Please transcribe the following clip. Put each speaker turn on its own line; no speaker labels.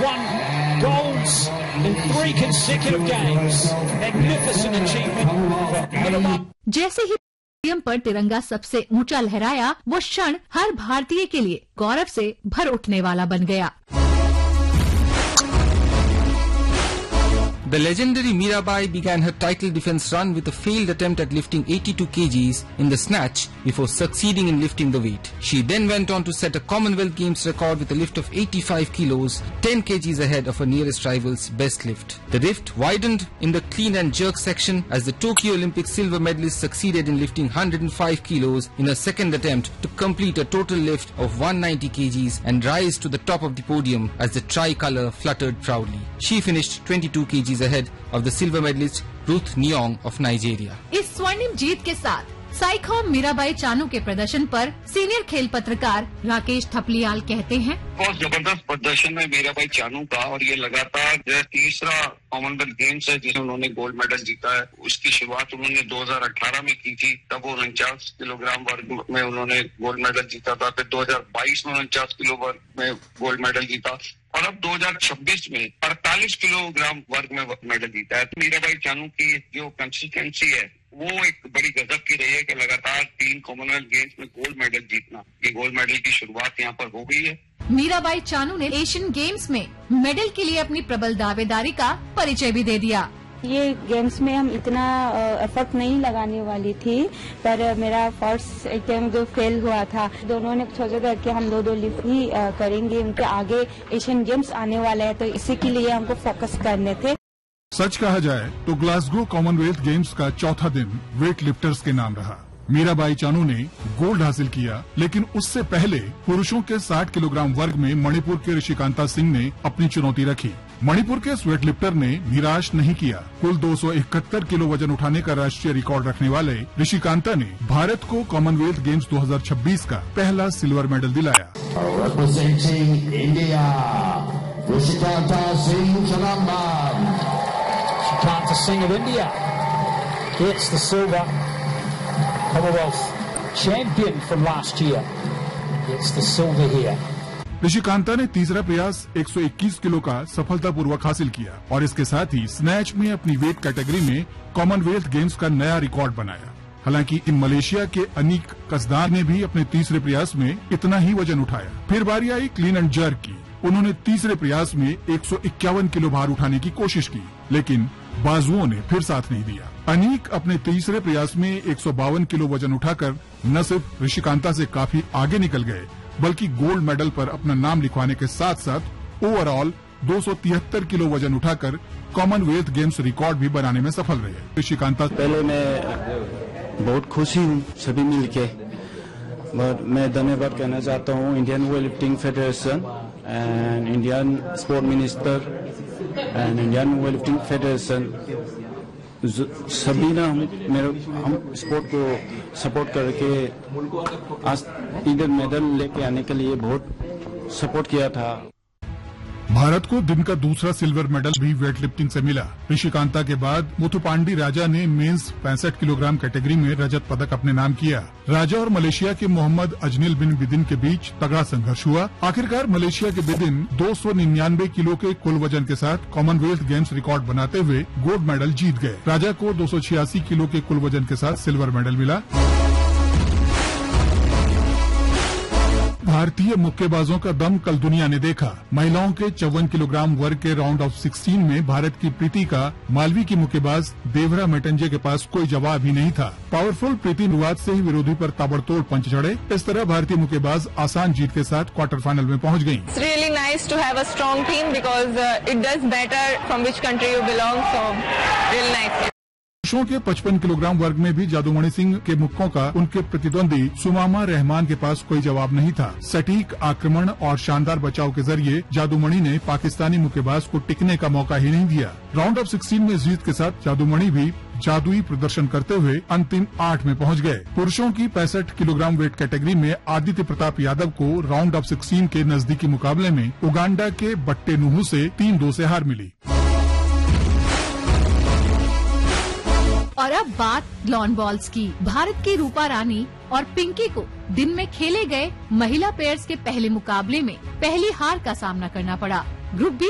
won golds in 3 consecutive games. Magnificent achievement for Mirabai.
जैसे ही podium पर तिरंगा सबसे ऊंचा लहराया, वो क्षण हर भारतीय के लिए गौरव से भर उठने वाला बन गया।
The legendary Mirabai began her title defense run with a failed attempt at lifting 82 kgs in the snatch before succeeding in lifting the weight. She then went on to set a Commonwealth Games record with a lift of 85 kilos, 10 kgs ahead of her nearest rival's best lift. The rift widened in the clean and jerk section as the Tokyo Olympic silver medalist succeeded in lifting 105 kilos in her second attempt to complete a total lift of 190 kgs and rise to the top of the podium as the tricolour fluttered proudly. She finished 22 kgs ahead of the silver medalist Ruth Nyong of Nigeria.
इस स्वर्णिम जीत के साथ साइखोम मीराबाई चानू के प्रदर्शन पर senior खेल पत्रकार राकेश थपलियाल कहते हैं,
बहुत जबरदस्त प्रदर्शन है मीराबाई चानू का और ये लगातार जो तीसरा कॉमनवेल्थ गेम्स है जिसमें उन्होंने गोल्ड मेडल जीता है। उसकी शुरुआत उन्होंने 2018 में की थी, तब वो 49 किलोग्राम वर्ग में उन्होंने गोल्ड मेडल जीता था। फिर 2022 में 49 किलो वर्ग में गोल्ड मेडल जीता और अब 2026 में 48 किलोग्राम वर्ग में मेडल जीता है। तो मीराबाई चानू की जो कंसिस्टेंसी है वो एक बड़ी गजब की रही है कि लगातार 3 कॉमनवेल्थ गेम्स में गोल्ड मेडल जीतना, ये गोल्ड मेडल की शुरुआत यहाँ पर हो गई है।
मीराबाई चानू ने एशियन गेम्स में मेडल के लिए अपनी प्रबल दावेदारी का परिचय भी दे दिया।
ये गेम्स में हम इतना एफर्ट नहीं लगाने वाली थी, पर मेरा फर्स्ट अटेम्प्ट जो फेल हुआ था, दोनों ने सोचा था कि हम 2 लिफ्ट ही करेंगे, उनके आगे एशियन गेम्स आने वाले हैं, तो इसी के लिए हमको फोकस करने थे।
सच कहा जाए तो ग्लासगो कॉमनवेल्थ गेम्स का चौथा दिन वेट लिफ्टर्स के नाम रहा। मीराबाई चानू ने गोल्ड हासिल किया, लेकिन उससे पहले पुरुषों के 60 किलोग्राम वर्ग में मणिपुर के ऋषिकांता सिंह ने अपनी चुनौती रखी। मणिपुर के इस वेट लिफ्टर ने निराश नहीं किया। कुल 271 किलो वजन उठाने का राष्ट्रीय रिकॉर्ड रखने वाले ऋषिकांता ने भारत को कॉमनवेल्थ गेम्स 2026 का पहला सिल्वर मेडल दिलाया।
Representing India, Rishikanta Singh Chanamban.
Rishikanta Singh of India gets the silver. Commonwealth champion from last year gets the silver here.
ऋषिकांता ने तीसरा प्रयास 121 किलो का सफलतापूर्वक हासिल किया और इसके साथ ही स्नैच में अपनी वेट कैटेगरी में कॉमनवेल्थ गेम्स का नया रिकॉर्ड बनाया। हालांकि इन मलेशिया के अनीक कसदान ने भी अपने तीसरे प्रयास में इतना ही वजन उठाया। फिर बारी आई क्लीन एंड जर्क की। उन्होंने तीसरे प्रयास में 151 किलो भार उठाने की कोशिश की, लेकिन बाजुओं ने फिर साथ नहीं दिया। अनीक अपने तीसरे प्रयास में 152 किलो वजन उठाकर न सिर्फ ऋषिकांता से काफी आगे निकल गए, बल्कि गोल्ड मेडल पर अपना नाम लिखवाने के साथ साथ ओवरऑल 273 किलो वजन उठाकर कॉमनवेल्थ गेम्स रिकॉर्ड भी बनाने में सफल रहे। ऋषिकांता,
पहले मैं बहुत खुशी हूँ सभी मिलके, मैं धन्यवाद कहना चाहता हूँ Indian weight lifting federation and Indian sport minister and Indian weight lifting federation, सभी ना हम स्पोर्ट को सपोर्ट करके आज इंडियन मेडल लेके आने के लिए बहुत सपोर्ट किया था।
भारत को दिन का दूसरा सिल्वर मेडल भी वेट लिफ्टिंग से मिला। ऋषिकांता के बाद मुथुपांडी राजा ने मेंस 65 किलोग्राम कैटेगरी में रजत पदक अपने नाम किया। राजा और मलेशिया के मोहम्मद अजनिल बिन बिदिन के बीच तगड़ा संघर्ष हुआ। आखिरकार मलेशिया के बिदिन 299 किलो के कुल वजन के साथ कॉमनवेल्थ गेम्स रिकॉर्ड बनाते हुए गोल्ड मेडल जीत गए। राजा को 286 किलो के कुल वजन के साथ सिल्वर मेडल मिला। भारतीय मुक्केबाजों का दम कल दुनिया ने देखा। महिलाओं के 54 किलोग्राम वर्ग के राउंड ऑफ 16 में भारत की प्रीति का मालवी की मुक्केबाज देवरा मेटंजे के पास कोई जवाब ही नहीं था। पावरफुल प्रीति शुरुआत से ही विरोधी पर ताबड़तोड़ पंच चढ़े। इस तरह भारतीय मुक्केबाज आसान जीत के साथ क्वार्टर फाइनल में पहुंच गयी।
It's really nice to have a strong team because it does better from which country you belong, so really nice.
पुरुषों के 55 किलोग्राम वर्ग में भी जादूमणि सिंह के मुक्कों का उनके प्रतिद्वंदी सुमामा रहमान के पास कोई जवाब नहीं था। सटीक आक्रमण और शानदार बचाव के जरिए जादूमणि ने पाकिस्तानी मुक्केबाज को टिकने का मौका ही नहीं दिया। राउंड ऑफ 16 में जीत के साथ जादूमणि भी जादुई प्रदर्शन करते हुए अंतिम 8 में पहुंच गए। पुरुषों की 65 किलोग्राम वेट कैटेगरी में आदित्य प्रताप यादव को राउंड ऑफ 16 के नजदीकी मुकाबले में उगांडा के बट्टे नुहू से 3-2 से हार मिली।
और अब बात लॉन बॉल्स की। भारत की रूपा रानी और पिंकी को दिन में खेले गए महिला पेयर्स के पहले मुकाबले में पहली हार का सामना करना पड़ा। Group B